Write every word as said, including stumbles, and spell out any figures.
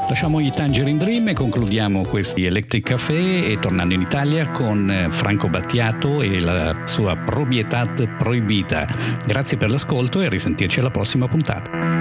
Lasciamo i Tangerine Dream e concludiamo questi Electric Café e tornando in Italia con Franco Battiato e la sua Proprietà Proibita. Grazie per l'ascolto e a risentirci alla prossima puntata.